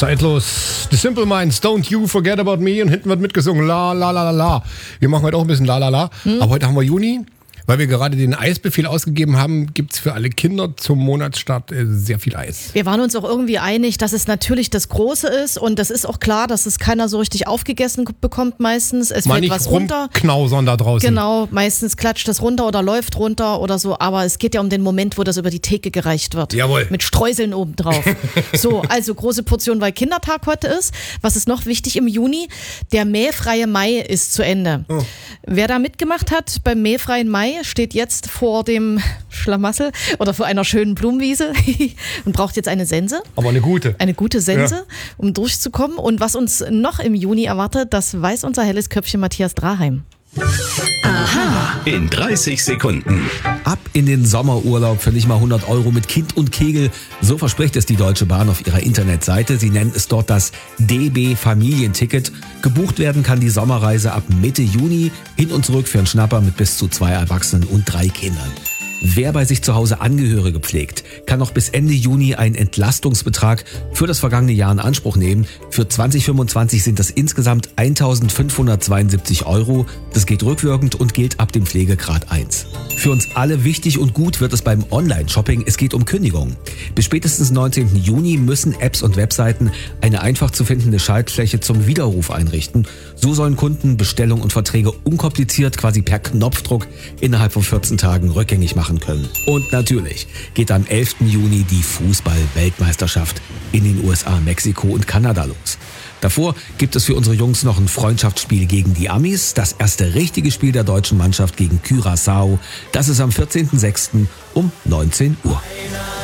Zeitlos. The Simple Minds, Don't You Forget About Me. Und hinten wird mitgesungen. La, la, la, la, la. Wir machen heute auch ein bisschen la, la, la. Aber heute haben wir Juni. Weil wir gerade den Eisbefehl ausgegeben haben, gibt es für alle Kinder zum Monatsstart sehr viel Eis. Wir waren uns auch irgendwie einig, dass es natürlich das Große ist. Und das ist auch klar, dass es keiner so richtig aufgegessen bekommt meistens. Es fällt was runter. Knausern da draußen. Genau, meistens klatscht das runter oder läuft runter oder so. Aber es geht ja um den Moment, wo das über die Theke gereicht wird. Jawohl. Mit Streuseln obendrauf. So, also große Portion, weil Kindertag heute ist. Was ist noch wichtig im Juni? Der mähfreie Mai ist zu Ende. Oh. Wer da mitgemacht hat beim mähfreien Mai, steht jetzt vor dem Schlamassel oder vor einer schönen Blumenwiese und braucht jetzt eine Sense. Aber eine gute. Eine gute Sense, um durchzukommen. Und was uns noch im Juni erwartet, das weiß unser helles Köpfchen Matthias Draheim. Aha. In 30 Sekunden. Ab in den Sommerurlaub für nicht mal 100 € mit Kind und Kegel. So verspricht es die Deutsche Bahn auf ihrer Internetseite. Sie nennen es dort das DB Familienticket. Gebucht werden kann die Sommerreise ab Mitte Juni hin und zurück für einen Schnapper mit bis zu 2 Erwachsenen und 3 Kindern. Wer bei sich zu Hause Angehörige pflegt, kann noch bis Ende Juni einen Entlastungsbetrag für das vergangene Jahr in Anspruch nehmen. Für 2025 sind das insgesamt 1.572 €. Das geht rückwirkend und gilt ab dem Pflegegrad 1. Für uns alle wichtig und gut wird es beim Online-Shopping. Es geht um Kündigungen. Bis spätestens 19. Juni müssen Apps und Webseiten eine einfach zu findende Schaltfläche zum Widerruf einrichten. So sollen Kunden Bestellungen und Verträge unkompliziert, quasi per Knopfdruck, innerhalb von 14 Tagen rückgängig machen können. Und natürlich geht am 11. Juni die Fußball-Weltmeisterschaft in den USA, Mexiko und Kanada los. Davor gibt es für unsere Jungs noch ein Freundschaftsspiel gegen die Amis. Das erste richtige Spiel der deutschen Mannschaft gegen Curaçao. Das ist am 14.06. um 19 Uhr.